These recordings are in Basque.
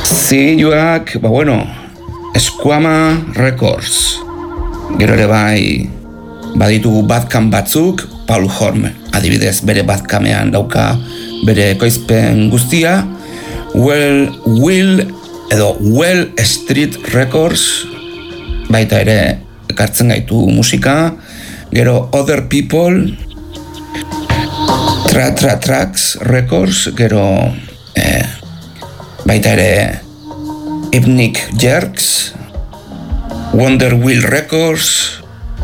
Zigiluak, Squama Records. Gero ere bai, baditugu Bandcamp batzuk, Paul Horn adibidez bere Bandcampean dauka bere ekoizpen guztia, Well Street Records, baita ere ekartzen gaitu musika, gero Other People, Tracks Records, gero baita ere Hypnic Jerks, Wonder Wheel Records,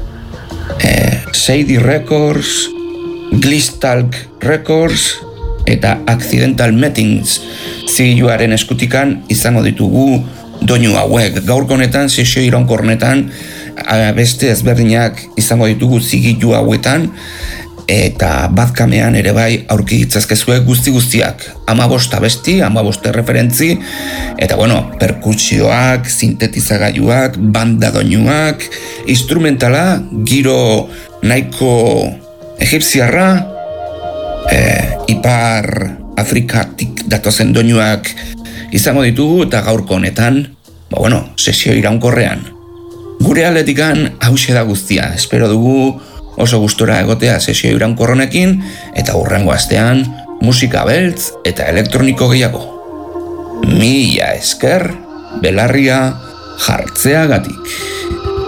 Sadie Records, Glistalk Records eta Accidental Meetings zigiluaren eskutikan izango ditugu doinu hauek. Gaurko honetan, sesio iraunkornetan beste ezberdinak izango ditugu zigilu hauetan, eta Bandcampean ere bai aurki ditzazkezue guztiak. 15 abesti, 15 referentzi, eta perkusioak, sintetizagailuak, banda doinuak, instrumentala, giro nahiko egipziarra, Ipar Afrikatik datozen doinuak izango ditugu, eta gaurko honetan, sesio iraunkorrean. Gure aldetikan hauxe da guztia, espero dugu oso gustora egotea sesio iraunkor honekin, eta hurrengo astean musika beltz eta elektroniko gehiago. Mila esker belarria jartzeagatik.